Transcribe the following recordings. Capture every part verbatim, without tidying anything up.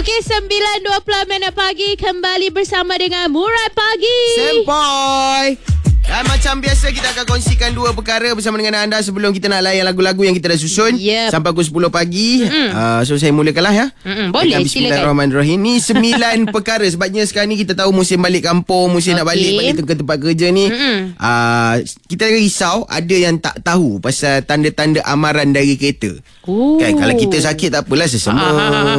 Okey, sembilan dua puluh minit pagi. Kembali bersama dengan Murai Pagi. Sempoi. Dan macam biasa kita akan kongsikan dua perkara bersama dengan anda sebelum kita nak layan lagu-lagu yang kita dah susun. Yep. Sampai pukul sepuluh pagi. Mm-hmm. uh, So saya mulakanlah ya. Mm-hmm. Boleh, silakan. Bismillahirrahmanirrahim. Ni sembilan perkara. Sebabnya sekarang ni kita tahu musim balik kampung, musim okay. nak balik balik ke tempat kerja ni. Mm-hmm. uh, Kita risau ada yang tak tahu pasal tanda-tanda amaran dari kereta. Ooh. Kan kalau kita sakit tak apalah, sesama,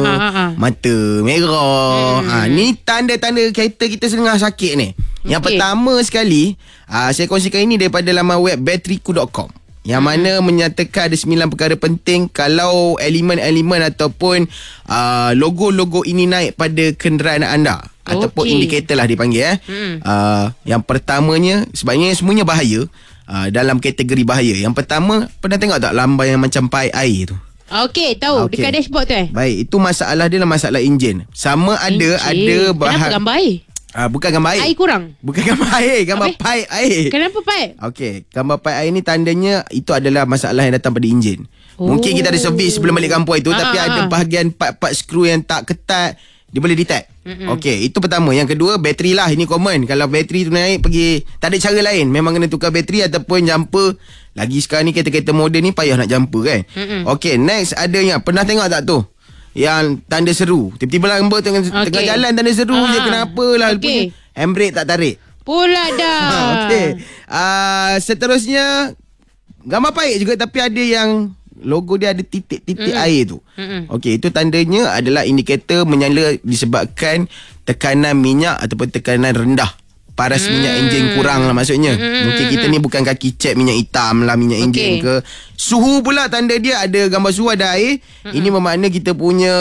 mata merah. Mm. uh, Ni tanda-tanda kereta kita sedang sakit ni. Yang okay. pertama sekali, uh, saya kongsikan ini daripada laman web batteryku dot com. Yang mana hmm. menyatakan ada sembilan perkara penting kalau elemen-elemen ataupun uh, logo-logo ini naik pada kenderaan anda. Okay. Ataupun indikator lah dipanggil eh. Hmm. Uh, yang pertamanya, sebabnya semuanya bahaya, uh, dalam kategori bahaya. Yang pertama, pernah tengok tak lambai yang macam paip air tu? Okey, tahu. Okay. Dekat dashboard tu eh? Baik, itu masalah dia lah, masalah enjin. Sama ada, enjin. ada bahan... Kenapa gambar air? Ah, bukan gambar air. Air kurang? Bukan gambar air, gambar paip air. Kenapa paip? Okey, gambar paip air ni tandanya itu adalah masalah yang datang pada enjin. Oh. Mungkin kita ada servis sebelum balik kampung itu, ah, tapi ah, ada bahagian part-part skru yang tak ketat, dia boleh detect. Okey, itu pertama. Yang kedua, bateri lah. Ini common. Kalau bateri tu naik, pergi, tak ada cara lain. Memang kena tukar bateri ataupun jumper. Lagi sekarang ni kereta-kereta moden ni payah nak jumper kan. Okey, next adanya, pernah tengok tak tu? Yang tanda seru. Tiba-tiba lambat tengah, okay. tengah jalan tanda seru je. Kenapa lah. Okay. Handbrake tak tarik. Pula dah. Okey. Uh, seterusnya, gambar paip juga tapi ada yang logo dia ada titik-titik mm. air tu. Okey, itu tandanya adalah indikator menyala disebabkan tekanan minyak ataupun tekanan rendah. Paras mm. minyak enjin kurang lah maksudnya. Mm. Mungkin kita ni bukan kaki cek minyak hitam lah, minyak enjin okay. ke. Suhu pula tanda dia ada gambar suhu ada air. Mm. Ini bermakna kita punya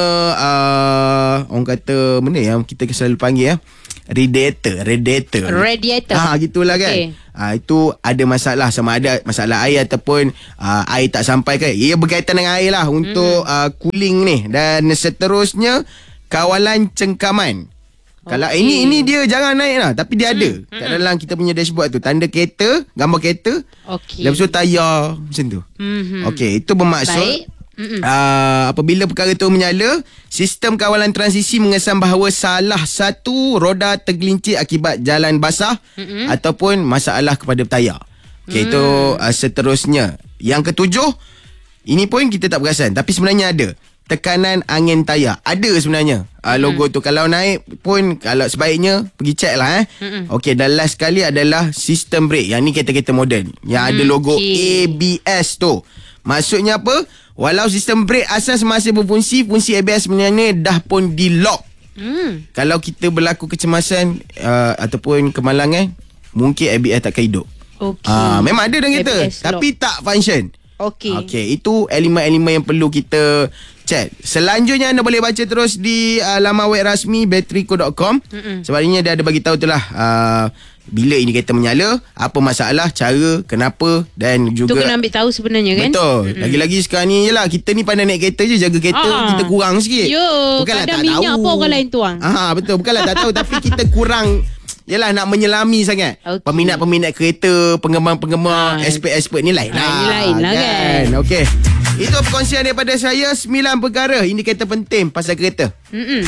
uh, orang kata mana yang kita selalu panggil ya, radiator, radiator. Radiator. Ha, gitulah kan. Okay. Ha, itu ada masalah, sama ada masalah air ataupun uh, air tak sampai kan. Ia berkaitan dengan air lah untuk mm. uh, cooling ni. Dan seterusnya, kawalan cengkaman. Okay. Kalau ini ini dia jangan naik lah, tapi dia ada hmm. kat dalam kita punya dashboard tu, tanda kereta, gambar kereta. Okey. Lepas tu tayar macam tu. Hmm. Okey, itu bermaksud uh, apabila perkara tu menyala, sistem kawalan transisi mengesan bahawa salah satu roda tergelincir akibat jalan basah hmm. ataupun masalah kepada tayar. Okey, hmm. itu uh, seterusnya. Yang ketujuh, ini pun kita tak perasan tapi sebenarnya ada. Tekanan angin tayar. Ada sebenarnya uh, logo hmm. tu. Kalau naik pun, kalau sebaiknya pergi check lah eh. Hmm. Okey, dan last sekali adalah sistem brake. Yang ni kereta-kereta moden yang hmm. ada logo okay. A B S tu. Maksudnya apa? Walau sistem brake asas masih berfungsi, fungsi A B S sebenarnya dah pun di lock. Hmm. Kalau kita berlaku kecemasan uh, ataupun kemalangan, mungkin A B S takkan hidup. Okay. Uh, memang ada dalam kereta tapi tak function. Okey. Okey, itu elemen-elemen yang perlu kita check. Selanjutnya anda boleh baca terus di uh, laman web rasmi batteryku dot com. Sebabnya dia ada bagi tahu itulah uh, bila indikator menyala, apa masalah, cara, kenapa dan juga tu kena ambil tahu sebenarnya kan. Betul. Mm-mm. Lagi-lagi sekarang ni yalah, kita ni pandai naik kereta je, jaga kereta Aa. kita kurang sikit. Yo, bukanlah tak minyak tahu. Apa orang lain tuang. Ah, betul. Bukanlah tak tahu tapi kita kurang. Yalah, nak menyelami sangat. Okay. Peminat-peminat kereta, penggemar-penggemar, ha. expert-expert ni lain lah. Ni lain lah kan, kan? Okey. Itu perkongsian daripada saya, sembilan perkara indikator penting pasal kereta. Mm-mm.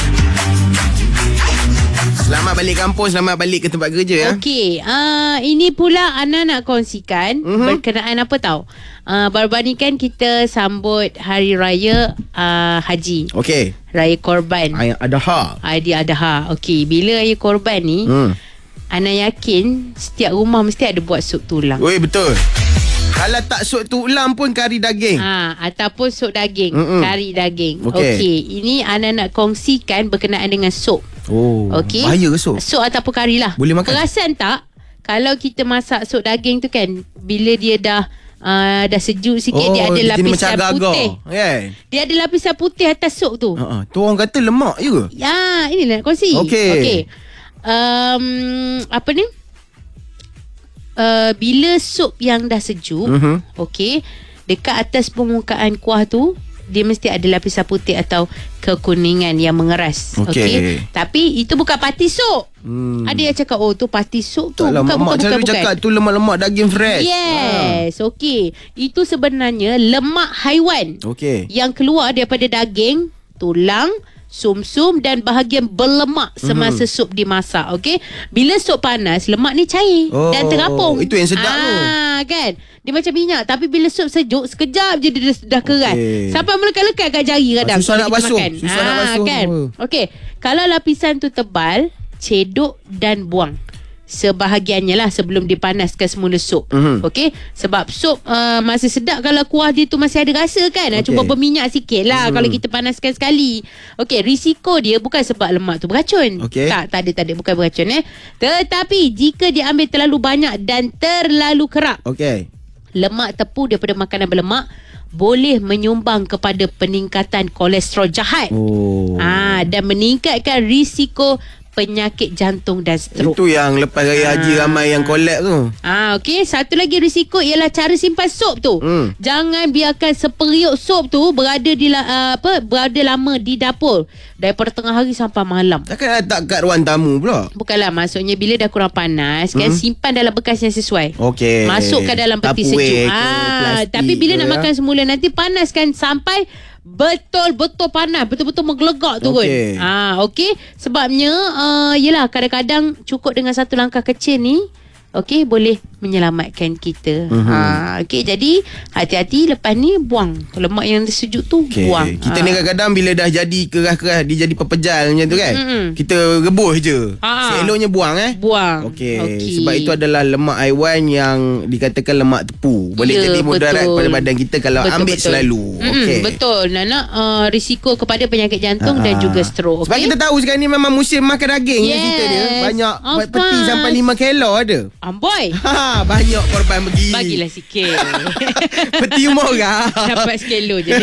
Selamat balik kampung, selamat balik ke tempat kerja ya. Okey, uh, ini pula Ana nak kongsikan uh-huh. berkenaan apa tahu. Uh, baru-baru ni kan kita sambut Hari Raya uh, Haji. Okey. Raya Korban. Raya Adha. Raya Adha. Okey, bila Raya Korban ni, hmm. Ana yakin setiap rumah mesti ada buat sup tulang. Oi, betul. Kalau tak sup tulang pun kari daging. Ha, ataupun sup daging, Mm-mm. kari daging. Okey, okay. Ini Ana nak kongsikan berkenaan dengan sup. Oh, okay. Bahaya ke sup? Sup ataupun kari lah. Boleh makan? Perasan tak kalau kita masak sup daging tu kan, bila dia dah uh, dah sejuk sikit, oh, dia ada lapisan putih. Yeah. Dia ada lapisan putih atas sup tu. Uh-uh. Tu orang kata lemak je ke? Ya, inilah nak kongsi. Okey. Okay. Um, apa ni? Uh, bila sup yang dah sejuk, uh-huh. okey, dekat atas permukaan kuah tu dia mesti ada lapisan putih atau kekuningan yang mengeras. Okey. Okay. Tapi itu bukan party sup. Hmm. Ada yang cakap oh tu party sup tu. Bukan, bukan, bukan, bukan, bukan. Cakap tu lemak-lemak daging fresh. Yes. Ha. Okey. Itu sebenarnya lemak haiwan. Okey. Yang keluar daripada daging, tulang, sumsum dan bahagian berlemak semasa mm-hmm. sup dimasak. Okey. Bila sup panas, lemak ni cair oh, dan terapung. Itu yang sedap tu. Ah, kan? Dia macam minyak. Tapi bila sup sejuk, sekejap je dia dah, dah keras. Okay. Sampai melekat-lekat kat jari kadang. Susah nak basuh. Makan. Susah ah, nak basuh. Kan? Okey. Kalau lapisan tu tebal, cedok dan buang sebahagiannya lah sebelum dipanaskan semula sup. Mm-hmm. Okey, sebab sup uh, masih sedap kalau kuah dia tu masih ada rasa kan. Okay. Cuba berminyak sikit lah mm-hmm. kalau kita panaskan sekali. Okey, risiko dia bukan sebab lemak tu beracun. Okay. Tak, tak ada, tak ada, bukan beracun eh. Tetapi jika diambil terlalu banyak dan terlalu kerap. Okey. Lemak tepu daripada makanan berlemak boleh menyumbang kepada peningkatan kolesterol jahat. Oh. Ah, dan meningkatkan risiko penyakit jantung dan strok. Itu yang lepas raya haji ramai yang collab tu. Ah, okey. Satu lagi risiko ialah cara simpan sup tu. Hmm. Jangan biarkan seperiuk sup tu berada di uh, apa berada lama di dapur daripada tengah hari sampai malam. Takkan tak kat ruang tamu pula? Bukanlah, maksudnya bila dah kurang panas kan, hmm. simpan dalam bekas yang sesuai. Okey. Masukkan dalam peti sejuk. Ah, tapi bila nak ya. makan semula nanti panaskan sampai betul-betul panas, betul-betul menggelegak tu okay. pun. Ah, okey. Sebabnya uh, yelah kadang-kadang cukup dengan satu langkah kecil ni, okey, boleh menyelamatkan kita. Mm-hmm. Ha, okey, jadi hati-hati lepas ni buang lemak yang sejuk tu, okay. buang. Kita ha. ni kadang-kadang bila dah jadi keras-keras, dia jadi pepejal macam tu kan. Mm-hmm. Kita rebus je. Ha. Seeloknya buang eh. Buang. Okey. Okay. Sebab itu adalah lemak haiwan yang dikatakan lemak tepu. Boleh ya, jadi mudarat kepada badan kita kalau betul, ambil betul. selalu. Mm-hmm. Okey. Betul. Nana uh, risiko kepada penyakit jantung Ha-ha. dan juga stroke. Sebab okay? kita tahu sekarang ni memang musim makan daging yes. cerita dia. Banyak of peti course. sampai lima kilo ada. Amboi. Ha, banyak korban pergi. Bagilah sikit. Peti murah. Dapat sekilo je.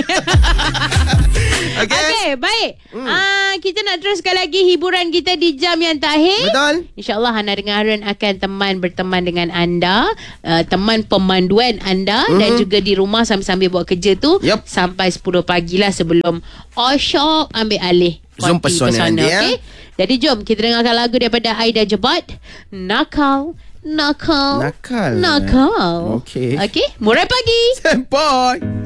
Okey, okay, baik. Hmm. Ah, kita nak teruskan lagi hiburan kita di jam yang terakhir. Betul. InsyaAllah Hana dengan Harun akan teman berteman dengan anda, uh, teman pemanduan anda hmm. dan juga di rumah sambil-sambil buat kerja tu yep. sampai sepuluh pagi lah sebelum Oshok ambil alih Zoom Pesona. Okey. Jadi jom kita dengarkan lagu daripada Aida Jebat, Nakal. Nakal. Nakal. Nakal. Okey. Okey. Murai pagi. Sempoi.